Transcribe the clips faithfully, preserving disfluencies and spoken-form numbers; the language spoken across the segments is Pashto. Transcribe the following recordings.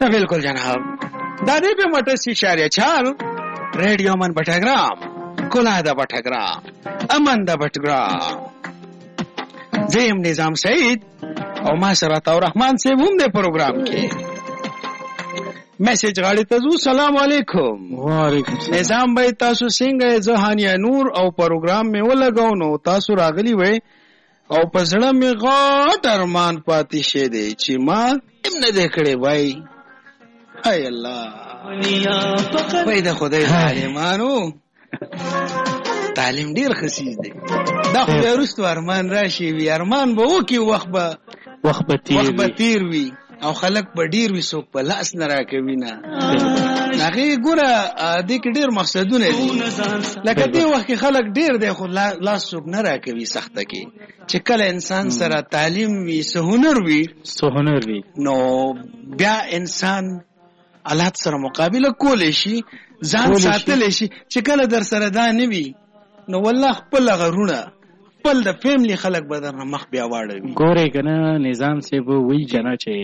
बिल्कुल जनाब दादी पे मटस इशारे चार रेडियो मन बटग्राम कुलादा बटग्राम अमंदा बटग्राम जेम निजाम सईद और मासरत और रहमान से घूमने प्रोग्राम के मैसेज गाड़ी तजू सलाम वालेकुम वालेकुम निजाम भाई तासु सिंह जहानिया नूर और प्रोग्राम में वो लगाओ नो तासु रागली वे और पसड़ा में गाट अरमान पाती शे दे ची माँ इमने देखड़े भाई हाय अल्लाह भाई दा खुदाई तालिमानो तालिम ډیر خسیز دی دا خو ورستو ارمان راشي وی ارمان به وکي وخت به وخت به تیر وخت به تیر وی او خلک به ډیر وی څوک په لاس نه راکوي نه هغه ګوره د کې ډیر مقصدونه دي لکه دې وخت کې خلک ډیر دی خو لاس څوک نه راکوي سخته کې چې کله انسان سره تعلیم وی سهنر وی سهنر وی نو بیا انسان حالات سره مقابله کولای شي ځان ساتل شي چې کله در سره دا نه وي نو والله خپل غرونه خپل د فیملی خلک به در مخ بیا واړوي ګورې کنه نظام صاحب وی جنا چې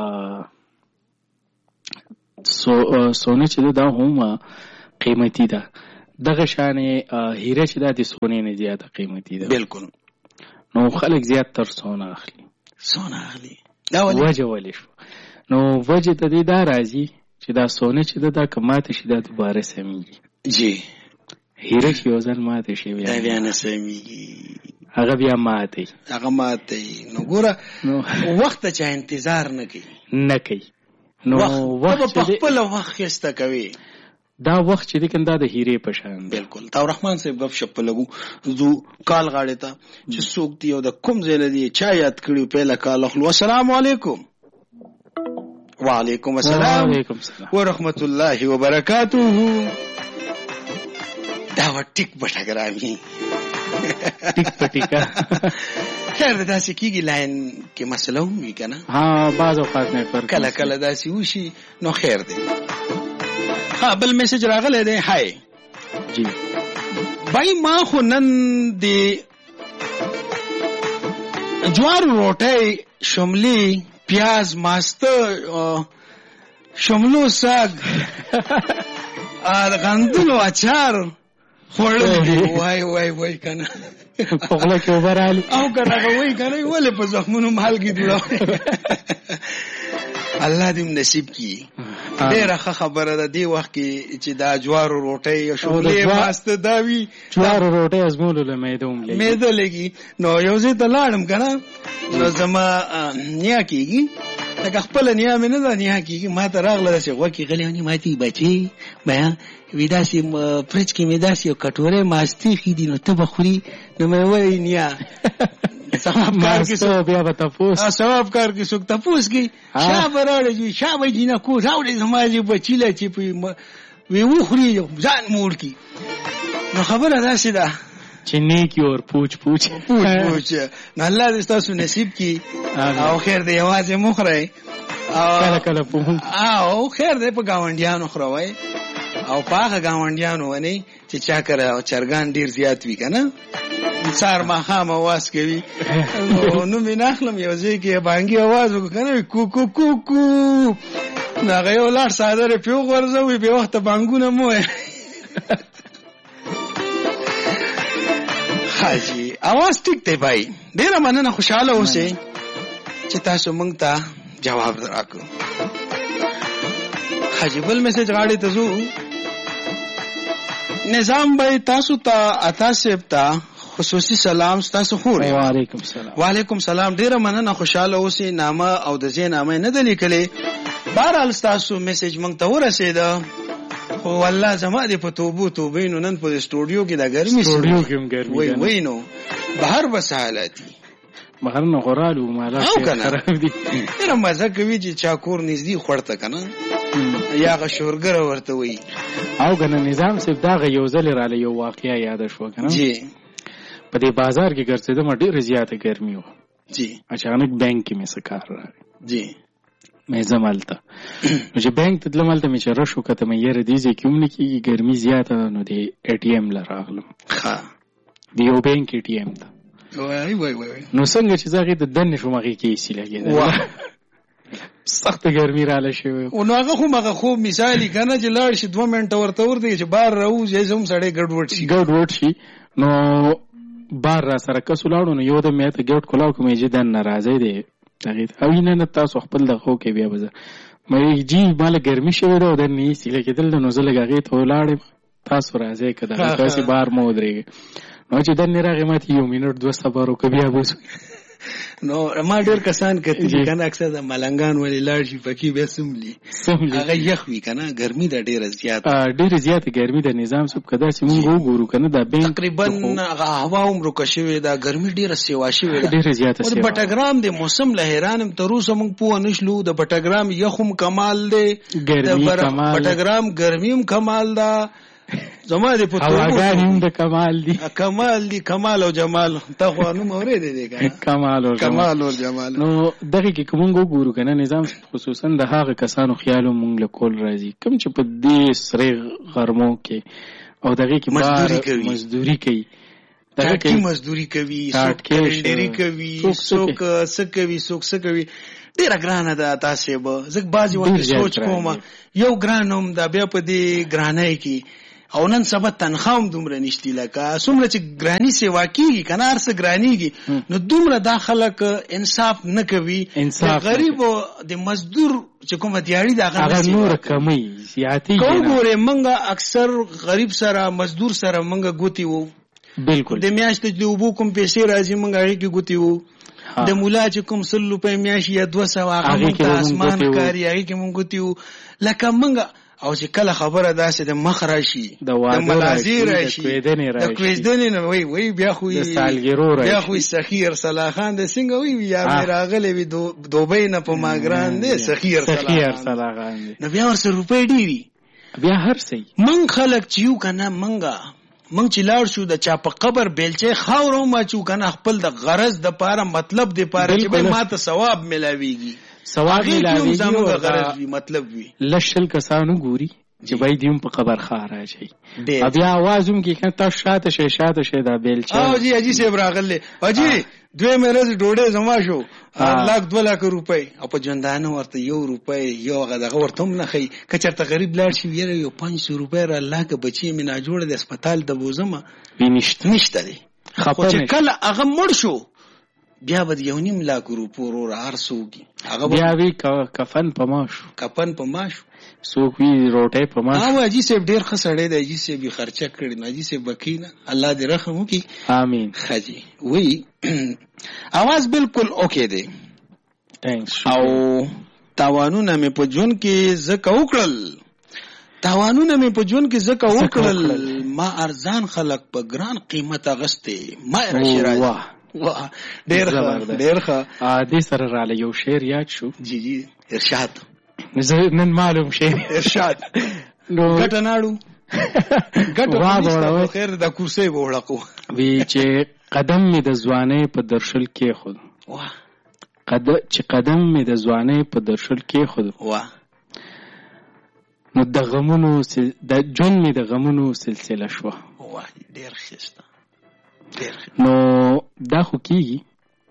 سو سونه چې دا هم قیمتي ده دغه شانې هیره چې دا د سونې نه زیاته قیمتي ده بالکل نو خلک زیات تر سونه اخلي سونه اخلي دا وجه ولې شو نو وجه ته دې دا راځي چې دا سونه چې دا کماته شي دا دوباره سمېږي جی هیره چې یو ځل ماته شي بیا بیا نه سمېږي هغه بیا ماته هغه ماته نو ګوره وخت چې انتظار نه کوي نه کوي نو وخت په خپل وخت خسته کوي دا وخت چې دې کنده د هیره په شان بالکل تا رحمان صاحب غف شپ لګو زو کال غاړه ته چې څوک دی او د کوم ځای لدی چا یاد کړیو پهلا کال اخلو السلام علیکم وعلیکم السلام ورحمت الله وبرکاته دا و ټیک بټګرامي ټیک پټیکا خیر دا چې کیږي لاین کې مسله وي کنه ها بعض اوقات نه پر کله کله دا چې وشي نو خیر دی ها بل میسج راغلی دی هاي جی بای ما خو نن دی جوار روټي شملي پیاز ماسته شملو ساگ غندلو اچار خوړل وای وای وای کنه خپل کې وبرالي او کنه وای کنه ولې په زخمونو مال کې جوړه الله دې نصیب کی ډېره خبره ده دی وخت کې چې دا جوار روټي او شولې ماسته داوی جوار روټي ازمول له مېدوم لګي مېده لګي نو یو ځای ته لاړم کنه نو زما نیا کېږي لکه خپل نیا مې نه ده نیا کېږي ما ته راغله داسې غوږ کې غلی ونې ماتې بچې بیا وي داسې فرج کې مې داسې یو کټورې ماستې ښي دي نو ته به خوري نو مې وایي نیا ثواب کار کې څوک بیا به تپوس ثواب کار کې څوک تپوس کې شا به راوړې شا به جینه کو راوړې زما چې بچي له چې وی وخوري ځان موړ کې نو خبره داسې ده چې نیکی اور پوچ پوچ پوچ پوچ نو الله دې تاسو نصیب کی او خیر دې आवाज مخره کله کله په او خیر دې په گاونډیانو خروي او پاغه گاونډیانو ونی چې چا کړه او چرګان ډیر زیات وی کنه سار ما خام आवाज کوي نو مې نخلم یو ځای کې بانګي आवाज وکنه کو کو کو کو دا غيو لار ساده پیو ورځوي به وخت بانګونه مو حاجی आवाज ټیک دی بھائی ډیر مننه خوشاله اوسئ چې تاسو مونږ ته جواب راکړو حاجی بل میسج غاړي ته زو نظام بھائی تاسو ته اتا سیب ته خصوصي سلام تاسو خور وعلیکم السلام وعلیکم السلام ډیر مننه خوشاله اوسئ نامه او د زین نامه نه د لیکلې بهرحال تاسو میسج مونږ ته ورسېده خو والله زما دې په توبو توبې نو نن په سټوډیو کې د ګرمي سټوډیو کې هم ګرمي وای وای نو بهر بسالاتي بهر نه غرالو مالا خراب دي نه مزه کوي چې چاکور نږدې خورته کنه یا غشورګر ورته وای او کنه نظام صاحب دا یو ځل را له یو واقعیا یاد شو کنه جی په دې بازار کې ګرځیدم ډېر زیاته ګرمي و جی اچانک بانک کې مې سکار راغی جی مې زمالته چې بانک ته دلمالته مې چې راشو کته مې یره دې چې کوم نه کیږي ګرمي زیاته نو دې ای ټی ایم لراغلم ها دی یو بانک ای ټی ایم ته وای وای وای نو څنګه چې زغې د دنه شو مغې کې سی لګیدل سخت ګرمي رااله شوی او نو هغه خو هغه خوب مثالي کنه چې لاړ شي دوه منټه ورته ورته چې بار راوځي زم سړی ګډوډ شي ګډوډ شي نو بار را سره کس ولاړو نو یو د مې ته ګډ کولاو کومې چې دن ناراضي دی هغه او نه تاسو خپل د خو کې بیا وځه مې جی مال ګرمي شوی دا د نه سیله کېدل نو زه لګاغې ته ولاړم تاسو راځي کده تاسو بار مو درېږي نو چې دن نه راغی ماته یو منټ دوه صبر وکړ بیا وځو نو ما ډېر کسان کتي کنه اکثر د ملنګان ولې لاړ شي پکې به سملي هغه یخ وی کنه ګرمي د ډېر زیات ډېر زیات ګرمي د نظام سب کدا چې موږ وګورو کنه دا بین تقریبا هغه هوا عمر کو شوی دا ګرمي ډېر سیوا شوی ډېر زیات سیوا د پټګرام د موسم له حیرانم تر اوسه موږ پوه نشلو د پټګرام یخم کمال دی ګرمي کمال پټګرام ګرمیم کمال دا زما دې په هواګان هم د کمال دي کمال دي کمال او جمال ته خو نو مورې دي کنه کمال او کمال او جمال نو دغه کې کوم وګورو کنه نظام خصوصا د هغه کسانو خیالو مونږ له کول راځي کوم چې په دې سره غرمو کې او دغه کې مزدوري کوي مزدوري کوي دغه کې مزدوري کوي څوک کلندري کوي څوک سکوي څوک سکوي ډیره ګرانه ده تاسو به زه بازي وخت سوچ کوم یو ګرانوم دا بیا په دې ګرانای کې او نن سبا تنخوام دومره نشتی لکه څومره چې ګرانی سیوا کیږي کنه هر څه ګرانیږي نو دومره دا خلک انصاف نه کوي غریب د مزدور چې کومه دیاړي دا هغه نور کمی زیاتی کوم ګوره منګه اکثر غریب سره مزدور سره منګه ګوتی وو بالکل د میاشتې د وبو کوم پیسې راځي منګه هغه کې ګوتی وو د مولا چې کوم سل روپے میاشت یا دوه سوه هغه مونږ اسمان کاری هغه کې مونږ ګوتی وو لکه منګه او چې کله خبره داسې د مخ راشي د ملازی راشي د کویزدنې نه وای وای بیا خو د سالګرو راشي بیا خو سخیر صلاح خان د څنګه وی یا مې راغلی وي دوبۍ نه په ماګران دی سخیر صلاح خان نو بیا ورسره روپۍ ډېري بیا هر څه من خلک چې یو کنه منګه من چې لاړ شو د چا په قبر بیلچې خاورو ما چې کنه خپل د غرض د پاره مطلب د پاره چې به ماته ثواب ملاويږي ثواب ملاويږي زموږ غرض وي مطلب وي لشل کسانو ګوري چې بای دیم په قبر خار راځي بیا आवाज هم کې کنه تاسو شاته شي شاته شي دا بیلچې او جی اجي سیب راغله اجي دوی مې ډوډۍ زما شو لاک دوه لاک روپۍ او په ژوندانه ورته یو روپۍ یو غدغه ورته هم نه خي کچرته غریب لاړ شي یره یو پنځه سوه روپۍ را لاک بچي مې نه جوړه د هسپتال د بوزمه وینشت نشته دي خو چې کله هغه مړ شو بیا به یو نیم لاک روپو ور ارسوږي هغه بیا وی کفن پماش کفن پماش سوک وی روټه پماش او اجي سیب ډیر خسړې دی اجي سیب خرچه کړی نه اجي سیب بکینه الله دې رحم وکي امين خجي وی اواز بالکل اوکے دی تانکس او تاوانونه مې په جون کې زکه وکړل تاوانونه مې په جون کې زکه وکړل ما ارزان خلق په ګران قیمت اغسته ما راشي راځي واه ډیر ډیر ښه ا دې سره را ل یو شعر یاد شو جی جی ارشاد نن معلوم شي ارشاد نو ګټ ناړو ګټ واه خیر د کرسي وړقو وی چې قدم می د ځواني په درشل کې خود واه قد چې قدم می د ځواني په درشل کې خود واه نو د غمونو د جون می د غمونو سلسله شو واه ډیر خسته نو دا خو کیږي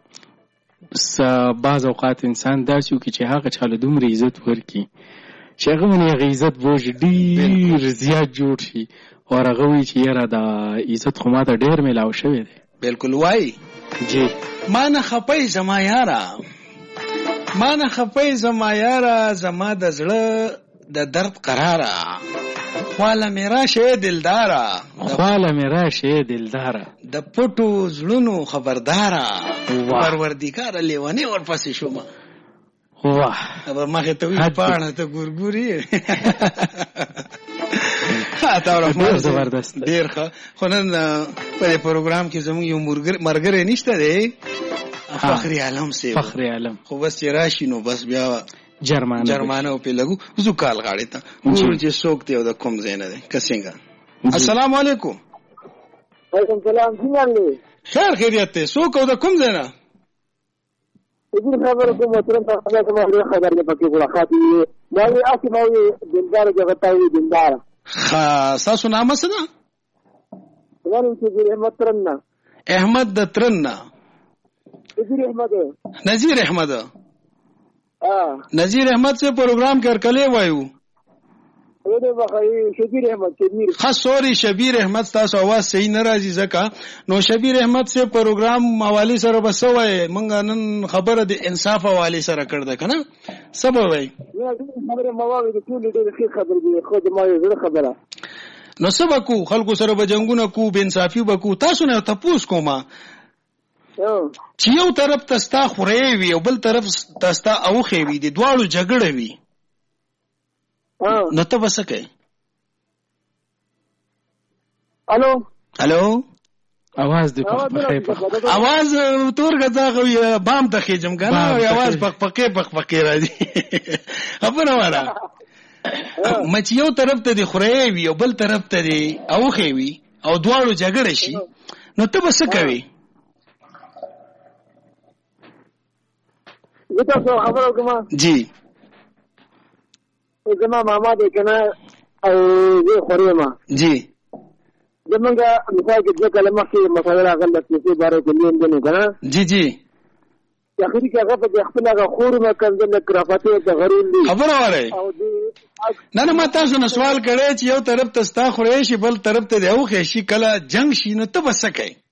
س بعض اوقات انسان داسې وکړي چې هغه چاله دومره عزت ورکړي چې هغه باندې هغه عزت بوج ډېر زیات جوړ شي او هغه وایي چې یاره دا عزت خو ماته ډېر میلاو شوی دی بالکل وایي جی ما نه خپئ زما یاره ما نه خپئ زما یاره زما د زړه د درد قراره خواله مې راشه دلداره خواله مې راشه دلداره د پټو زړونو خبرداره پروردګار لیوانی ورپسې شوم واه ابا مخه ته وی پاڼه ته ګورګوري ها تا ورته زبردست ډیر ښه خو نن په پروګرام کې زموږ یو مرګره نشته دی فخری عالم سی فخری عالم خو بس چې راشي نو بس بیا جرمانه جرمانه په لګو زو کال غاړې ته ګور چې څوک دی او د کوم ځای نه دی کسنګا السلام علیکم وعلیکم السلام څنګه خیر خیریت ته څوک او د کوم ځای نه دې خبره کوم ترم ته خبره خبره ده پکې ګوره خاطی دا یې اسی مو دلدار جگتاوي دلدار ها تاسو نام څه ده ولې چې احمد ترنا احمد د ترنا نذیر احمد نذیر احمد نذیر احمد سے پروگرام کر کله وایو شبیر احمد شبیر خاص سوري شبیر احمد تاسو आवाज صحیح ناراضي زکا نو شبیر احمد سے پروگرام حواله سره بسوي مونږ نن خبره د انصاف حواله سره کړ ده کنه سبا وای خبره مواوي د ټول ډېر ښه خبره دي خو د ما یو خبره نو سبا کو خلکو سره بجنګونه کو بے انصافي وکړو تاسو نه تاسو کومه چې یو طرف تستا خوري وي او بل طرف تستا اوخي وي د دواړو جګړه وي نو ته وسکه الو الو आवाज دې په आवाज تور غځا خو بام ته خېجم کنه आवाज پک پکې پک پکې راځي خبره وره مچ یو طرف ته دی خوري وي او بل طرف ته دی اوخي وي او دواړو جګړه شي نو ته وسکه وي زه تاسو خبرو کوم جی زما ماما دې کنه او زه خوري ما جی زمونږه مثال کې د کلمه کې مسله غلط څه باره کې لین نه کنه جی جی اخري کې هغه په خپل هغه خور ما کنده کرافتي د غرین دي خبر اوره نه نه ما تاسو نه سوال کړی چې یو طرف ته ستا خوري شي بل طرف ته دی او خې شي کله جنگ شي نو ته بسکه